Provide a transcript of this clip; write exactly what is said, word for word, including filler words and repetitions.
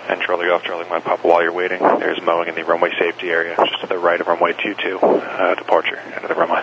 And Charlie Golf, Charlie Mike Papa, while you're waiting, there's mowing in the runway safety area, just to the right of runway two two, uh, departure, end of the runway.